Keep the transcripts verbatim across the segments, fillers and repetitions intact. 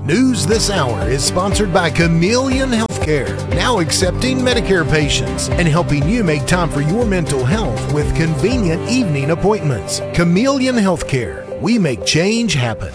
News This Hour is sponsored by Chameleon Healthcare, now accepting Medicare patients and helping you make time for your mental health with convenient evening appointments. Chameleon Healthcare, we make change happen.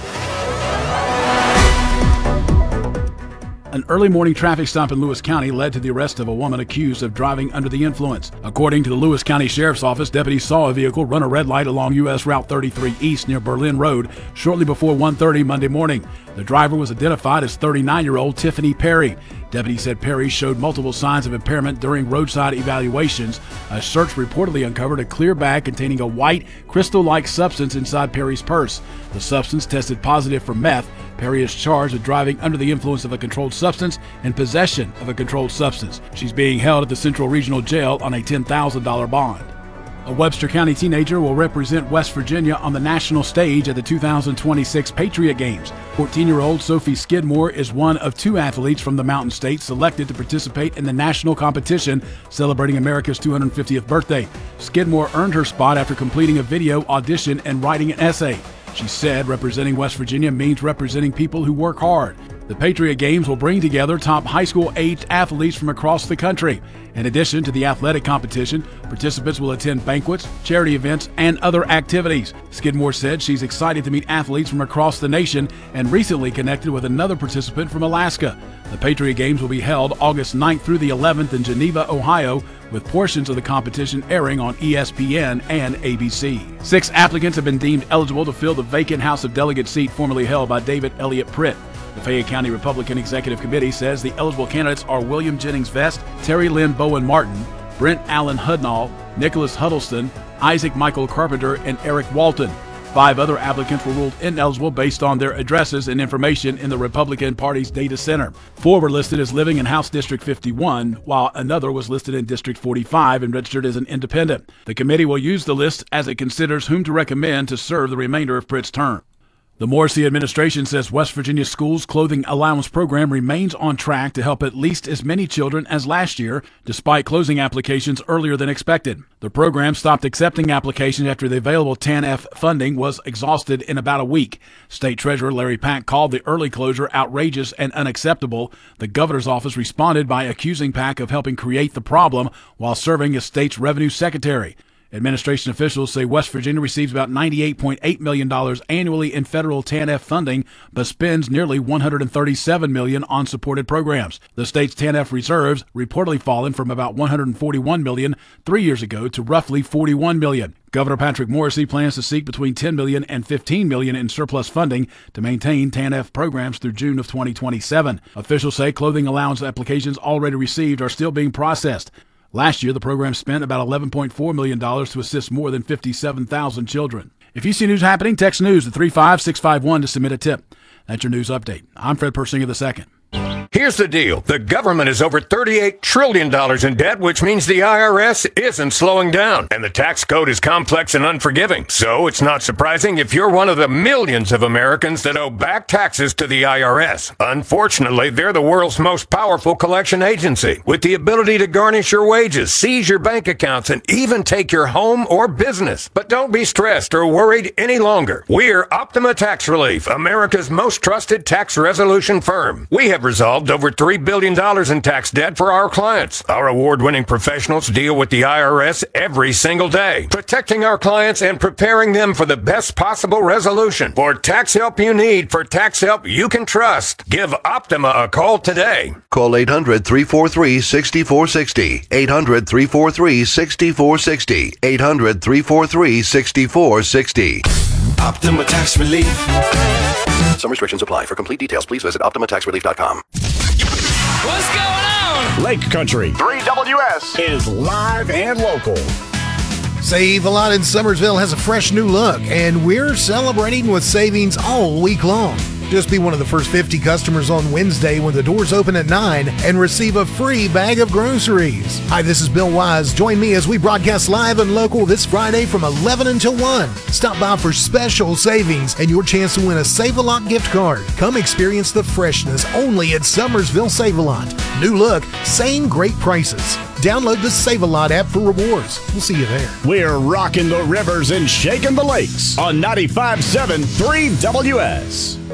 An early morning traffic stop in Lewis County led to the arrest of a woman accused of driving under the influence. According to the Lewis County Sheriff's Office, deputies saw a vehicle run a red light along U S Route thirty-three East near Berlin Road shortly before one thirty Monday morning. The driver was identified as thirty-nine-year-old Tiffany Perry. Deputies said Perry showed multiple signs of impairment during roadside evaluations. A search reportedly uncovered a clear bag containing a white, crystal-like substance inside Perry's purse. The substance tested positive for meth. Perry is charged with driving under the influence of a controlled substance and possession of a controlled substance. She's being held at the Central Regional Jail on a ten thousand dollars bond. A Webster County teenager will represent West Virginia on the national stage at the two thousand twenty-six Patriot Games. fourteen-year-old Sophie Skidmore is one of two athletes from the Mountain State selected to participate in the national competition celebrating America's two hundred fiftieth birthday. Skidmore earned her spot after completing a video audition and writing an essay. She said representing West Virginia means representing people who work hard. The Patriot Games will bring together top high school-aged athletes from across the country. In addition to the athletic competition, participants will attend banquets, charity events, and other activities. Skidmore said she's excited to meet athletes from across the nation and recently connected with another participant from Alaska. The Patriot Games will be held August ninth through the eleventh in Geneva, Ohio, with portions of the competition airing on E S P N and A B C. Six applicants have been deemed eligible to fill the vacant House of Delegates seat formerly held by David Elliott Pritt. The Fayette County Republican Executive Committee says the eligible candidates are William Jennings Vest, Terry Lynn Bowen Martin, Brent Allen Hudnall, Nicholas Huddleston, Isaac Michael Carpenter, and Eric Walton. Five other applicants were ruled ineligible based on their addresses and information in the Republican Party's data center. Four were listed as living in House District fifty-one, while another was listed in District forty-five and registered as an independent. The committee will use the list as it considers whom to recommend to serve the remainder of Pritt's term. The Morrissey administration says West Virginia Schools' clothing allowance program remains on track to help at least as many children as last year, despite closing applications earlier than expected. The program stopped accepting applications after the available T A N F funding was exhausted in about a week. State Treasurer Larry Pack called the early closure outrageous and unacceptable. The governor's office responded by accusing Pack of helping create the problem while serving as state's revenue secretary. Administration officials say West Virginia receives about ninety-eight point eight million dollars annually in federal T A N F funding, but spends nearly one hundred thirty-seven million dollars on supported programs. The state's T A N F reserves reportedly fallen from about one hundred forty-one million dollars three years ago to roughly forty-one million dollars. Governor Patrick Morrissey plans to seek between ten million dollars and fifteen million dollars in surplus funding to maintain T A N F programs through June of twenty twenty-seven. Officials say clothing allowance applications already received are still being processed. Last year, the program spent about eleven point four million dollars to assist more than fifty-seven thousand children. If you see news happening, text news to three five six five one to submit a tip. That's your news update. I'm Fred Persinger the second. Here's the deal. The government is over thirty-eight trillion dollars in debt, which means the I R S isn't slowing down. And the tax code is complex and unforgiving. So it's not surprising if you're one of the millions of Americans that owe back taxes to the I R S. Unfortunately, they're the world's most powerful collection agency, with the ability to garnish your wages, seize your bank accounts, and even take your home or business. But don't be stressed or worried any longer. We're Optima Tax Relief, America's most trusted tax resolution firm. We have resolved over three billion dollars in tax debt for our clients. Our award-winning professionals deal with the I R S every single day, protecting our clients and preparing them for the best possible resolution. For tax help you need, for tax help you can trust, give Optima a call today. Call eight hundred, three four three, six four six zero, eight hundred, three four three, six four six zero, eight hundred, three four three, six four six zero. Optima Tax Relief. Some restrictions apply. For complete details, please visit optima tax relief dot com. What's going on? Lake Country three W S is live and local. Save a Lot in Summersville has a fresh new look, and we're celebrating with savings all week long. Just be one of the first fifty customers on Wednesday when the doors open at nine and receive a free bag of groceries. Hi, this is Bill Wise. Join me as we broadcast live and local this Friday from eleven until one. Stop by for special savings and your chance to win a Save a Lot gift card. Come experience the freshness only at Summersville Save a Lot. New look, same great prices. Download the Save a Lot app for rewards. We'll see you there. We're rocking the rivers and shaking the lakes on ninety-five point seven three W S.